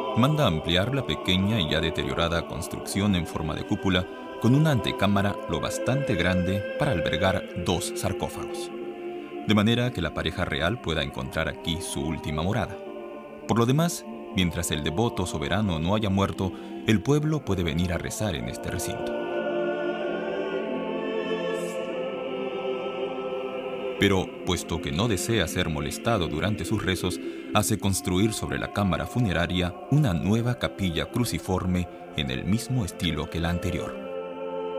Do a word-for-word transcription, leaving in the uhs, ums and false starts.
manda ampliar la pequeña y ya deteriorada construcción en forma de cúpula con una antecámara lo bastante grande para albergar dos sarcófagos, de manera que la pareja real pueda encontrar aquí su última morada. Por lo demás, mientras el devoto soberano no haya muerto, el pueblo puede venir a rezar en este recinto. Pero, puesto que no desea ser molestado durante sus rezos, hace construir sobre la cámara funeraria una nueva capilla cruciforme en el mismo estilo que la anterior.